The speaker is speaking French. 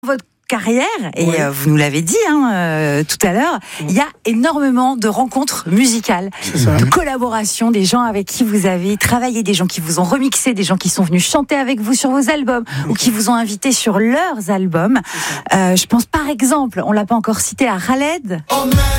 Votre carrière, et vous nous l'avez dit tout à l'heure, il y a énormément de rencontres musicales, de collaborations, des gens avec qui vous avez travaillé, des gens qui vous ont remixé, des gens qui sont venus chanter avec vous sur vos albums ou qui vous ont invité sur leurs albums. Je pense par exemple, on l'a pas encore cité, à Khaled.